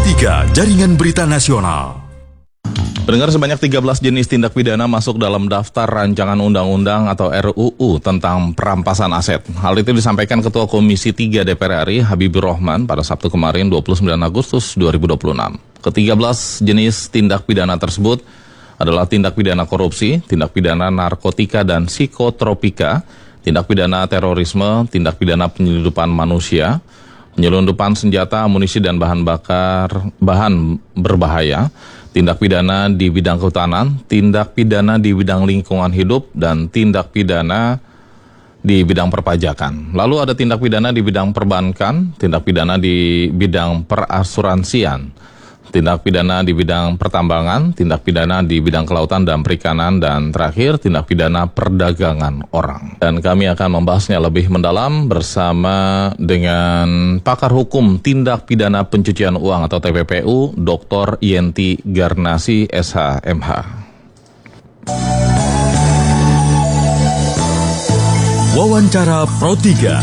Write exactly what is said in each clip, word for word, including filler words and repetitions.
tiga Jaringan Berita Nasional. Pendengar, sebanyak tiga belas jenis tindak pidana masuk dalam daftar rancangan undang-undang atau R U U tentang perampasan aset. Hal itu disampaikan Ketua Komisi tiga D P R R I Habibur Rahman pada Sabtu kemarin dua puluh sembilan Agustus dua ribu dua puluh enam. Ketiga belas jenis tindak pidana tersebut adalah tindak pidana korupsi, tindak pidana narkotika dan psikotropika, tindak pidana terorisme, tindak pidana penyelundupan manusia, penyelundupan senjata, amunisi dan bahan bakar bahan berbahaya, tindak pidana di bidang kehutanan, tindak pidana di bidang lingkungan hidup, dan tindak pidana di bidang perpajakan. Lalu ada tindak pidana di bidang perbankan, tindak pidana di bidang perasuransian, tindak pidana di bidang pertambangan, tindak pidana di bidang kelautan dan perikanan, dan terakhir tindak pidana perdagangan orang. Dan kami akan membahasnya lebih mendalam bersama dengan pakar hukum tindak pidana pencucian uang atau T P P U, Doktor Yenti Garnasi, S H M H. Wawancara Pro tiga.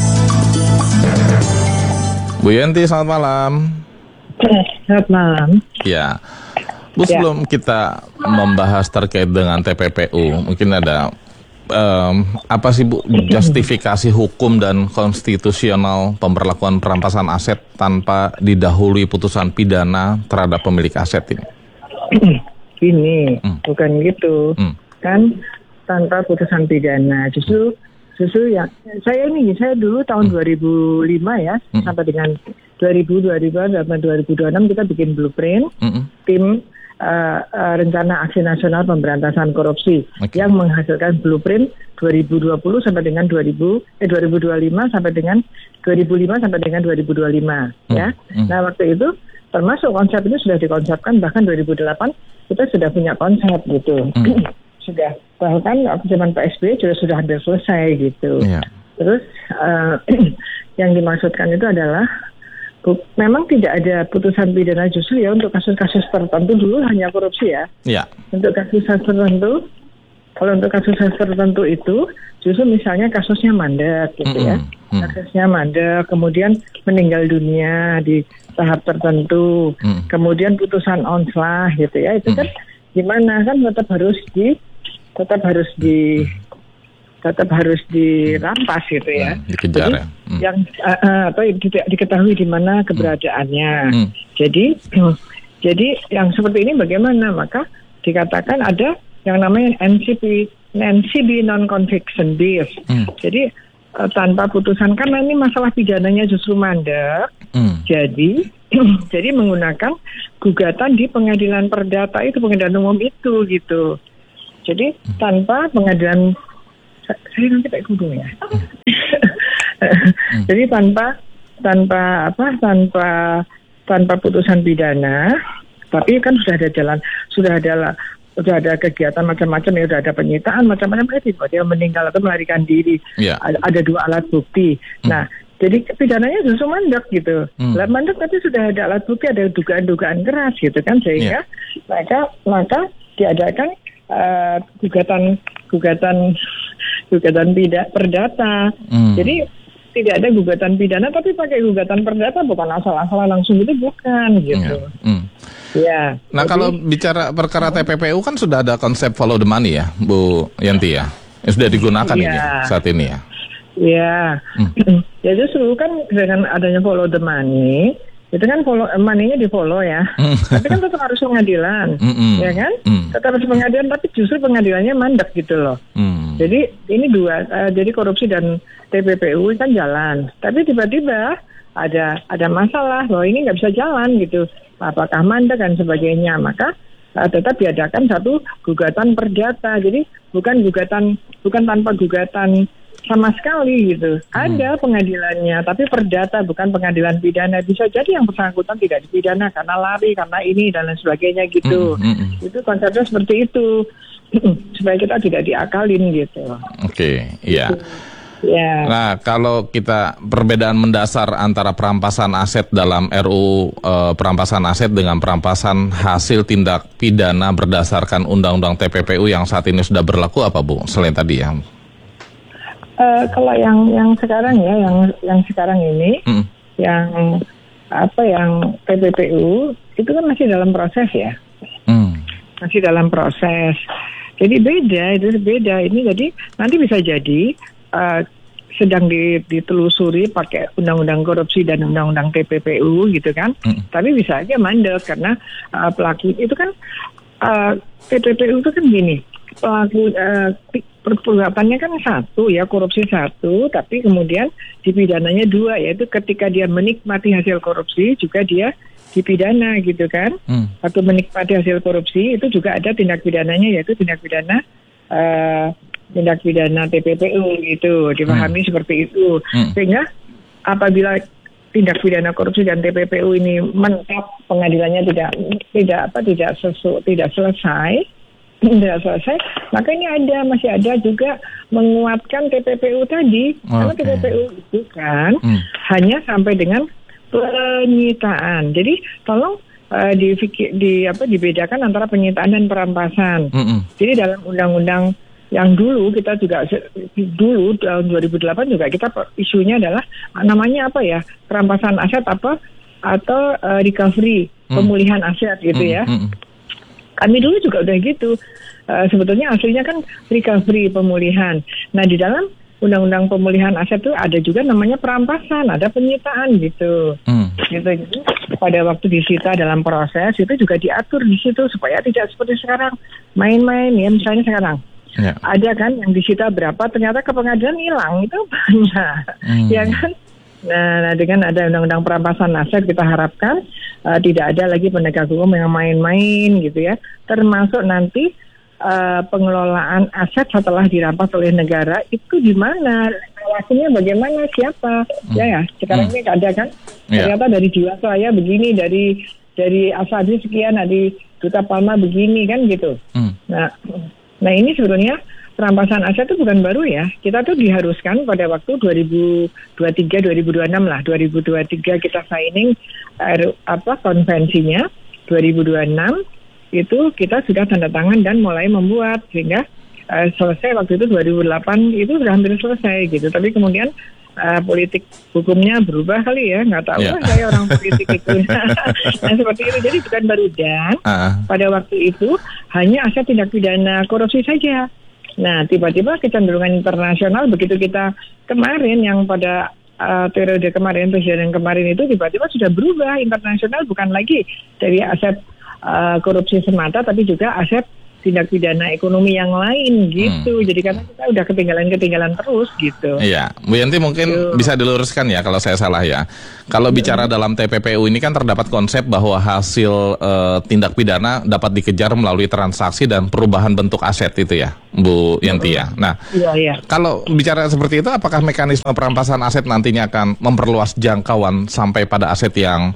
Bu Yenti, selamat malam. Selamat malam. Ya, Bu, sebelum ya. kita membahas terkait dengan T P P U, mungkin ada um, apa sih Bu justifikasi hukum dan konstitusional pemberlakuan perampasan aset tanpa didahului putusan pidana terhadap pemilik aset ini? Ini hmm. bukan gitu, hmm. kan tanpa putusan pidana. Justru justru yang saya ini saya dulu tahun hmm. dua ribu lima ya hmm. sampai dengan dua ribu dua ribu sampai dua ribu dua puluh enam kita bikin blueprint mm-hmm. tim uh, uh, rencana aksi nasional pemberantasan korupsi okay. yang menghasilkan blueprint dua ribu dua puluh sampai dengan dua ribu eh dua ribu dua puluh lima sampai dengan dua ribu lima sampai dengan dua ribu dua puluh lima mm-hmm. ya. Nah, waktu itu termasuk konsep itu sudah dikonsepkan, bahkan dua ribu delapan kita sudah punya konsep gitu. Mm-hmm. Sudah, bahkan waktu zaman P S B juga sudah hampir selesai gitu. Yeah. Terus uh, yang dimaksudkan itu adalah memang tidak ada putusan pidana justru ya untuk kasus-kasus tertentu, dulu hanya korupsi ya. Ya. Untuk kasus tertentu, kalau untuk kasus tertentu itu justru misalnya kasusnya mandek gitu mm-hmm. ya. Mm. Kasusnya mandek, kemudian meninggal dunia di tahap tertentu, mm. kemudian putusan onslah gitu ya. Itu mm. kan gimana kan tetap harus di tetap harus di tetap harus dirampas gitu ya. Hmm, dikejar jadi, ya. Hmm. Yang uh, uh, atau tidak diketahui di mana keberadaannya. Hmm. Jadi uh, jadi yang seperti ini bagaimana? Maka dikatakan ada yang namanya N C B N C B non-conviction bias. Hmm. Jadi uh, tanpa putusan, karena ini masalah pidananya justru mandek. Hmm. Jadi jadi menggunakan gugatan di pengadilan perdata itu, pengadilan umum itu gitu. Jadi hmm. tanpa pengadilan, saya nanti pakai kudu ya. hmm. Jadi tanpa tanpa apa tanpa tanpa putusan pidana, tapi kan sudah ada jalan, sudah ada sudah ada kegiatan macam-macam ya, sudah ada penyitaan macam-macam, tiba dia meninggal atau melarikan diri. Yeah. Ada, ada dua alat bukti. Hmm. Nah, jadi pidananya justru mandek gitu. Hmm. Lah mandek tapi sudah ada alat bukti, ada dugaan-dugaan keras gitu kan, sehingga yeah. maka maka diadakan uh, gugatan gugatan gugatan pidana perdata. Hmm. Jadi tidak ada gugatan pidana tapi pakai gugatan perdata, bukan asal-asalan langsung itu, bukan gitu. Ya. Hmm. Ya. Nah, jadi, kalau bicara perkara T P P U kan sudah ada konsep follow the money ya, Bu Yanti ya. Yang sudah digunakan ya. ini saat ini ya. Ya. Hmm. Ya justru kan dengan adanya follow the money, itu kan follow money-nya di follow ya. Mm. Tapi kan tetap harus pengadilan, mm-mm. ya kan? Mm. Tetap harus pengadilan, tapi justru pengadilannya mandek gitu loh. Mm. Jadi ini dua, uh, jadi korupsi dan T P P U kan jalan. Tapi tiba-tiba ada ada masalah bahwa ini nggak bisa jalan gitu. Apakah mandek dan sebagainya? Maka uh, tetap diadakan satu gugatan perdata. Jadi bukan gugatan, bukan tanpa gugatan sama sekali gitu. Ada pengadilannya, tapi perdata, bukan pengadilan pidana. Bisa jadi yang bersangkutan tidak dipidana karena lari, karena ini dan lain sebagainya gitu. Mm, mm, mm. Itu konsepnya seperti itu. Supaya kita tidak diakalin gitu. Oke, okay, iya. Gitu. Yeah. Nah, kalau kita perbedaan mendasar antara perampasan aset dalam R U U e, perampasan aset dengan perampasan hasil tindak pidana berdasarkan Undang-Undang T P P U yang saat ini sudah berlaku apa, Bu? Selain tadi ya. Uh, kalau yang yang sekarang ya, yang yang sekarang ini, mm. yang apa yang T P P U itu kan masih dalam proses ya, hmm. masih dalam proses. Jadi beda, itu beda. Ini jadi nanti bisa jadi uh, sedang ditelusuri pakai undang-undang korupsi dan undang-undang T P P U gitu kan. Hmm. Tapi bisa aja mandek karena uh, pelaku itu kan uh, T P P U itu kan gini, pelaku uh, perbuatannya kan satu ya, korupsi satu, tapi kemudian dipidananya dua, yaitu ketika dia menikmati hasil korupsi juga dia dipidana gitu kan. Hmm. Waktu menikmati hasil korupsi itu juga ada tindak pidananya, yaitu tindak pidana uh, tindak pidana T P P U gitu, dipahami hmm. seperti itu. Hmm. Sehingga apabila tindak pidana korupsi dan T P P U ini menetap pengadilannya tidak tidak apa tidak sesu, tidak selesai, tidak selesai, maka ini ada masih ada juga menguatkan T P P U tadi. Okay. Karena T P P U itu kan hmm. hanya sampai dengan penyitaan. Jadi tolong uh, di, di apa dibedakan antara penyitaan dan perampasan. Mm-hmm. Jadi dalam undang-undang yang dulu kita juga dulu tahun dua ribu delapan juga kita isunya adalah namanya apa ya, perampasan aset apa atau uh, recovery, mm. pemulihan aset gitu ya. Mm-hmm. Kami dulu juga udah gitu. Uh, sebetulnya aslinya kan recovery, pemulihan. Nah di dalam undang-undang pemulihan aset itu ada juga namanya perampasan, ada penyitaan gitu. Hmm. Gitu. Jadi pada waktu disita dalam proses itu juga diatur di situ supaya tidak seperti sekarang main-main ya, misalnya sekarang. Ya. Ada kan yang disita berapa ternyata ke pengadilan hilang, itu banyak. Hmm. Ya kan? Nah, dengan ada undang-undang perampasan aset kita harapkan uh, tidak ada lagi penegak hukum yang main-main gitu ya. Termasuk nanti Uh, pengelolaan aset setelah dirampas oleh negara itu di mana, awasinya bagaimana, siapa, hmm. ya ya sekarang hmm. ini ada kan, yeah. ternyata dari Jiwasraya begini, dari dari Asadi sekian, dari Duta Palma begini kan gitu. Hmm. Nah, nah ini sebetulnya perampasan aset itu bukan baru ya, kita tuh diharuskan pada waktu dua ribu dua puluh tiga dua ribu dua puluh enam lah, dua ribu dua puluh tiga kita signing uh, apa konvensinya, dua ribu dua puluh enam itu kita sudah tanda tangan dan mulai membuat, sehingga uh, selesai waktu itu dua ribu delapan itu sudah hampir selesai gitu. Tapi kemudian uh, politik hukumnya berubah kali ya, nggak tahu yeah. lah saya orang politik itu. Nah seperti itu, jadi bukan baru, dan uh. pada waktu itu hanya aset tindak pidana korupsi saja. Nah tiba-tiba kecenderungan internasional begitu kita kemarin yang pada uh, periode kemarin, presiden kemarin itu tiba-tiba sudah berubah internasional, bukan lagi dari aset Uh, korupsi semata, tapi juga aset tindak pidana ekonomi yang lain gitu. Hmm. Jadi karena kita udah ketinggalan-ketinggalan terus gitu. Iya, Bu Yanti mungkin Yuh. bisa diluruskan ya kalau saya salah ya. Kalau hmm. bicara dalam T P P U ini kan terdapat konsep bahwa hasil uh, tindak pidana dapat dikejar melalui transaksi dan perubahan bentuk aset itu ya, Bu Yanti ya. Nah, iya, iya. kalau bicara seperti itu, apakah mekanisme perampasan aset nantinya akan memperluas jangkauan sampai pada aset yang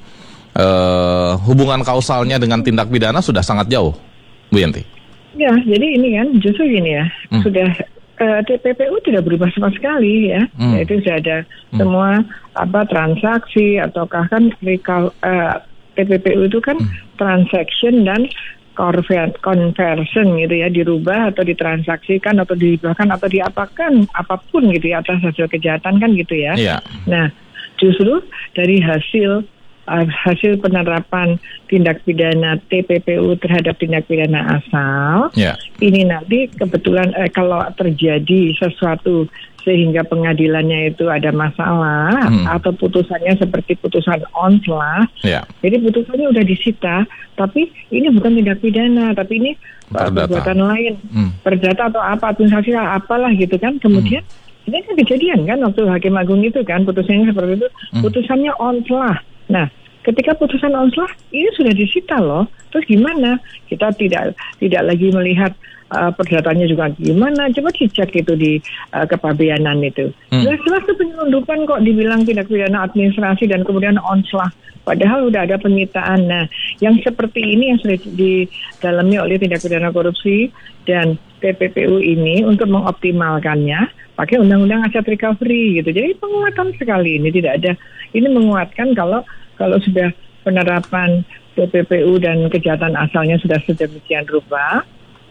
Uh, hubungan kausalnya dengan tindak pidana sudah sangat jauh, Bu Yanti? Ya, jadi ini kan justru gini ya, hmm. sudah uh, T P P U tidak berubah sama sekali ya, hmm. yaitu sudah ada hmm. semua apa transaksi ataukah kan uh, T P P U itu kan hmm. transaction dan conversion gitu ya, dirubah atau ditransaksikan atau dihibahkan atau diapakan apapun gitu ya atas hasil kejahatan kan gitu ya. Yeah. Nah, justru dari hasil hasil penerapan tindak pidana T P P U terhadap tindak pidana asal, yeah. ini nanti kebetulan eh, kalau terjadi sesuatu sehingga pengadilannya itu ada masalah hmm. atau putusannya seperti putusan O N S lah, yeah. jadi putusannya udah disita, tapi ini bukan tindak pidana, tapi ini perdata. perbuatan lain, hmm. perdata atau apa, administrasi apalah gitu kan, kemudian hmm. ini kan kejadian kan waktu Hakim Agung itu kan putusannya seperti itu, hmm. putusannya O N S lah. Nah, ketika putusan O N S lah, ini sudah disita loh. Terus gimana? Kita tidak tidak lagi melihat uh, perdatanya juga gimana? Coba dicek itu di uh, kepabeanan itu. Hmm. Jelas-jelas itu penyelundupan kok dibilang tindak pidana administrasi dan kemudian O N S lah. Padahal udah ada penyitaan. Nah, yang seperti ini yang sudah didalami oleh tindak pidana korupsi dan T P P U ini untuk mengoptimalkannya pakai undang-undang aset recovery gitu. Jadi penguatan sekali ini, tidak ada. Ini menguatkan kalau kalau sudah penerapan T P P U dan kejahatan asalnya sudah sedemikian rupa,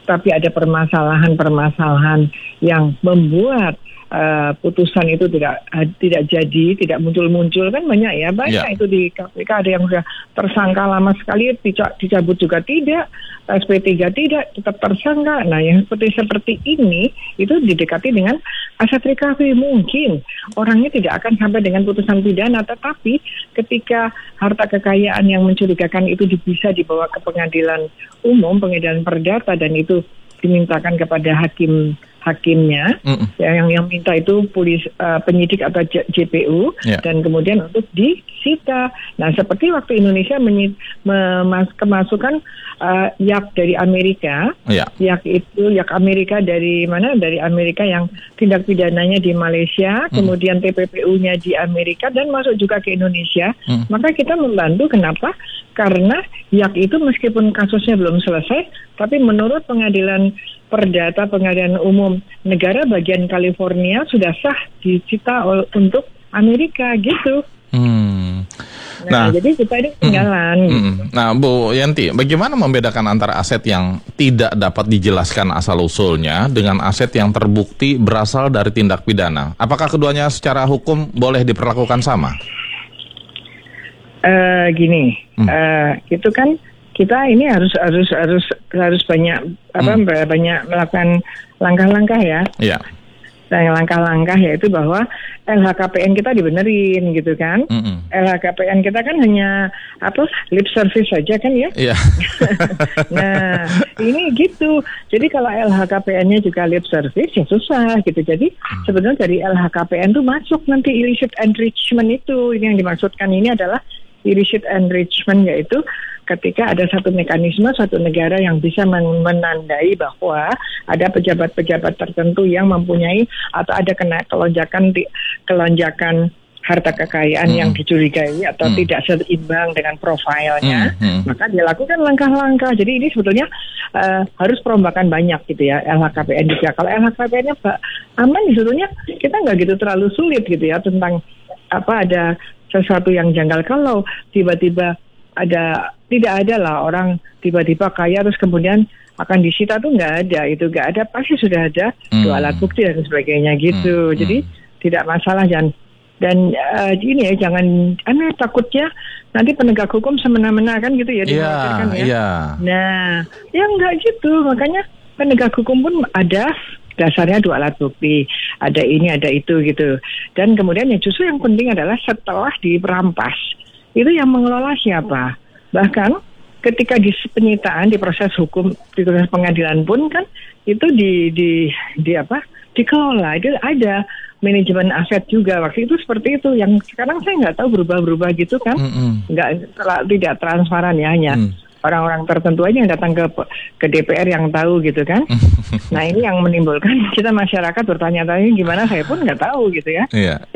tapi ada permasalahan-permasalahan yang membuat Uh, putusan itu tidak uh, tidak jadi, tidak muncul-muncul, kan banyak ya, banyak yeah. itu di K P K ada yang sudah tersangka lama sekali, dicabut juga tidak, S P tiga tidak, tetap tersangka. Nah, yang seperti seperti ini itu didekati dengan aset recovery. Mungkin orangnya tidak akan sampai dengan putusan pidana, tetapi ketika harta kekayaan yang mencurigakan itu bisa dibawa ke pengadilan umum, pengadilan perdata, dan itu dimintakan kepada hakim hakimnya, mm. ya, yang yang minta itu polis uh, penyidik atau J P U, yeah. dan kemudian untuk disita. Nah, seperti waktu Indonesia menyit, memas, kemasukan uh, yak dari Amerika, yeah. yak itu yak Amerika dari mana? Dari Amerika yang tindak pidananya di Malaysia, mm. kemudian T P P U-nya di Amerika dan masuk juga ke Indonesia. Mm. Maka kita membantu. Kenapa? Karena yak itu meskipun kasusnya belum selesai, tapi menurut pengadilan perdata, pengadilan umum negara bagian California sudah sah disita untuk Amerika gitu. Hmm. Nah, nah, jadi kita ini ketinggalan. Hmm, gitu. hmm. Nah, Bu Yanti, bagaimana membedakan antara aset yang tidak dapat dijelaskan asal-usulnya dengan aset yang terbukti berasal dari tindak pidana? Apakah keduanya secara hukum boleh diperlakukan sama? Uh, gini, hmm. uh, itu kan kita ini harus harus harus harus banyak apa hmm. banyak melakukan langkah-langkah ya. Iya. Dan langkah-langkah yaitu bahwa L H K P N kita dibenerin gitu kan. Mm-hmm. L H K P N kita kan hanya apa lip service saja kan ya. Iya. Nah, ini gitu. Jadi kalau L H K P N-nya juga lip service ya susah gitu. Jadi hmm. sebenarnya dari L H K P N tuh masuk nanti illicit enrichment itu. Ini yang dimaksudkan ini adalah illicit enrichment, yaitu ketika ada satu mekanisme suatu negara yang bisa menandai bahwa ada pejabat-pejabat tertentu yang mempunyai atau ada kena kelonjakan di, kelonjakan harta kekayaan hmm. yang dicurigai atau hmm. tidak seimbang dengan profilnya, hmm. Hmm. maka dilakukan langkah-langkah. Jadi ini sebetulnya uh, harus perombakan banyak gitu ya L H K P N juga. Kalau L H K P N-nya aman, sebetulnya kita nggak gitu terlalu sulit gitu ya tentang apa ada sesuatu yang janggal. Kalau tiba-tiba ada, tidak ada lah orang tiba-tiba kaya terus kemudian akan disita tuh nggak ada, itu nggak ada, pasti sudah ada hmm. dua alat bukti dan sebagainya gitu. Hmm. Jadi hmm. tidak masalah. Dan dan uh, ini ya jangan, aneh takutnya nanti penegak hukum semena-mena kan gitu ya, dikhawatirkan yeah, ya. Yeah. Nah, ya nggak gitu, makanya penegak hukum pun ada dasarnya dua alat bukti, ada ini, ada itu gitu. Dan kemudian yang justru yang penting adalah setelah diperampas, itu yang mengelola siapa? Bahkan ketika di penyitaan, di proses hukum, di proses pengadilan pun kan itu di di di apa? Dikelola. Itu ada manajemen aset juga. Waktu itu seperti itu. Yang sekarang saya nggak tahu berubah-berubah gitu kan? Mm-hmm. Nggak tidak transparan ya, hanya mm. orang-orang tertentu aja yang datang ke ke D P R yang tahu gitu kan. Nah, ini yang menimbulkan kita masyarakat bertanya-tanya gimana, saya pun nggak tahu gitu ya. Iya.